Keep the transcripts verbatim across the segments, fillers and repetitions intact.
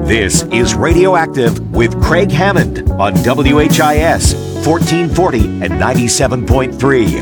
This is Radioactive with Craig Hammond on W H I S fourteen forty and ninety-seven point three.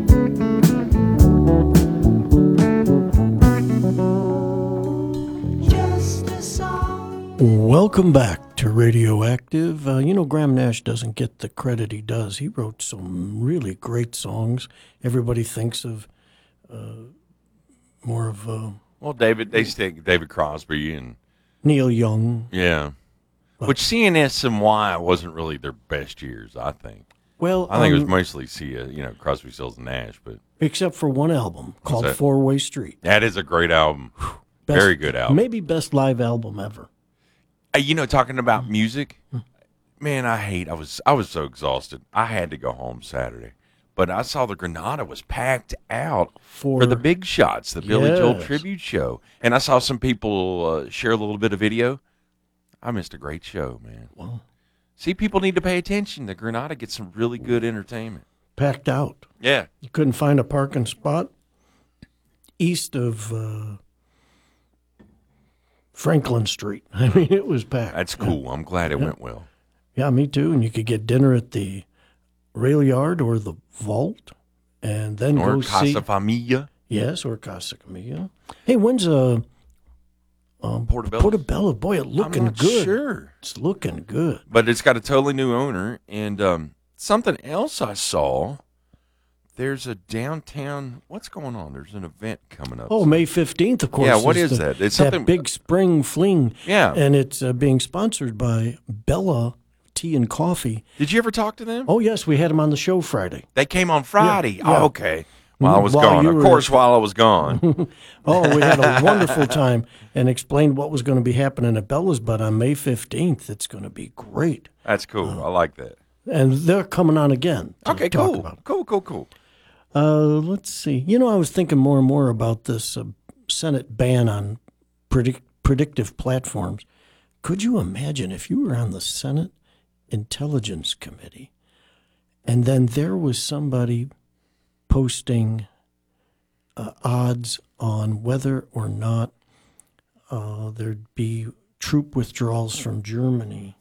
Welcome back to Radioactive. Uh, you know, Graham Nash doesn't get the credit he does. He wrote some really great songs. Everybody thinks of uh, more of uh, well, David. They stick David Crosby and Neil Young. Yeah, but, which C N S and Y wasn't really their best years, I think. Well, I think um, it was mostly C, uh, you know, Crosby, Stills, and Nash, but except for one album called Four Way Street. That is a great album. Best, Very good album. Maybe best live album ever. You know, talking about music, man, I hate. I was I was so exhausted. I had to go home Saturday, but I saw the Granada was packed out for, for the Big Shots, the Billy yes. Joel tribute show, and I saw some people uh, share a little bit of video. I missed a great show, man. Well, see, people need to pay attention. The Granada gets some really good entertainment. Packed out. Yeah, you couldn't find a parking spot east of. Uh, Franklin Street. I mean, it was packed. That's cool. Yeah. I'm glad it yeah. went well. Yeah, me too. And you could get dinner at the rail yard or the vault, and then or go Casa see. Familia. Yes, or Casa Familia. Hey, when's uh, um, Portobello? Portobello, boy, it's looking I'm not good. Sure, it's looking good. But it's got a totally new owner, and um, something else I saw. There's a downtown. What's going on? There's an event coming up. Oh, May fifteenth, of course. Yeah, what is the, that? It's that something big spring fling. Yeah, and it's uh, being sponsored by Bella Tea and Coffee. Did you ever talk to them? Oh yes, we had them on the show Friday. They came on Friday. Yeah, yeah. Oh, okay. While I was while gone, of were... course. While I was gone. Oh, we had a wonderful time and explained what was going to be happening at Bella's. But on May fifteenth, it's going to be great. That's cool. Uh, I like that. And they're coming on again. Okay, talk cool. About cool, cool, cool. Uh, let's see. You know, I was thinking more and more about this uh, Senate ban on predict- predictive platforms. Could you imagine if you were on the Senate Intelligence Committee and then there was somebody posting uh, odds on whether or not uh, there'd be troop withdrawals from Germany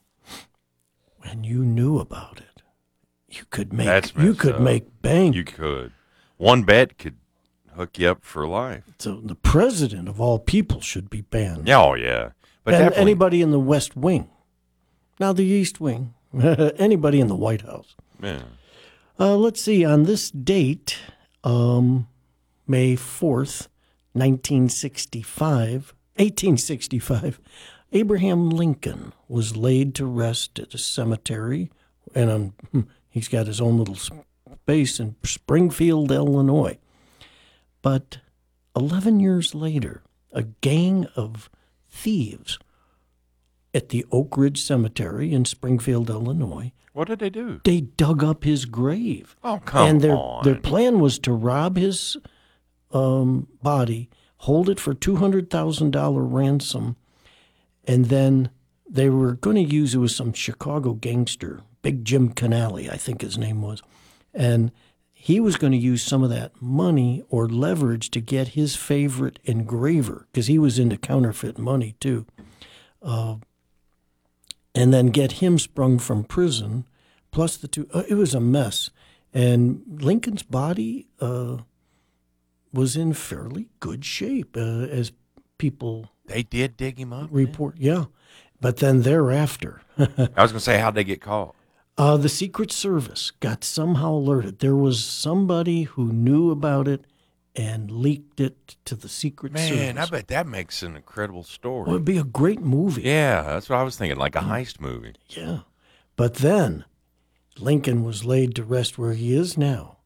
and you knew about it? You could make That's you could up. make bank. You could. One bet could hook you up for life. So the president of all people should be banned. Yeah, oh yeah. But and definitely. Anybody in the West Wing, now the East Wing, anybody in the White House. Yeah. Uh, let's see. On this date, um, May fourth, nineteen sixty-five, eighteen sixty-five, Abraham Lincoln was laid to rest at a cemetery, and um, he's got his own little space in Springfield, Illinois. But eleven years later, a gang of thieves at the Oak Ridge Cemetery in Springfield, Illinois. What did they do? They dug up his grave. Oh, come and their, on. their plan was to rob his um, body, hold it for two hundred thousand dollars ransom, and then they were going to use, it was some Chicago gangster, Big Jim Canale, I think his name was. And he was going to use some of that money or leverage to get his favorite engraver, because he was into counterfeit money too, uh, and then get him sprung from prison, plus the two. Uh, it was a mess. And Lincoln's body uh, was in fairly good shape, uh, as people They did dig him up. report. Man. Yeah. But then thereafter. I was going to say, how'd they get caught? Uh, the Secret Service got somehow alerted. There was somebody who knew about it and leaked it to the Secret Man, Service. Man, I bet that makes an incredible story. Well, it'd be a great movie. Yeah, that's what I was thinking, like a heist movie. Yeah. But then Lincoln was laid to rest where he is now.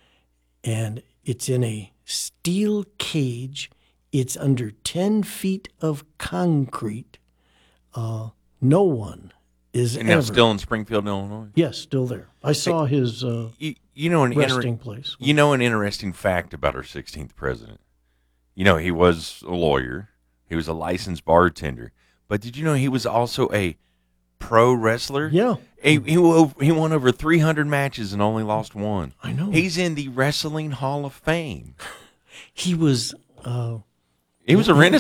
And it's in a steel cage. It's under ten feet of concrete. Uh, no one is and ever. And still in Springfield, Illinois? Yes, still there. I saw hey, his uh, you, you know an resting inter- place. You know an interesting fact about our sixteenth president? You know, he was a lawyer. He was a licensed bartender. But did you know he was also a pro wrestler? Yeah. He, he, he won over three hundred matches and only lost one. I know. He's in the Wrestling Hall of Fame. He was... Uh, he was a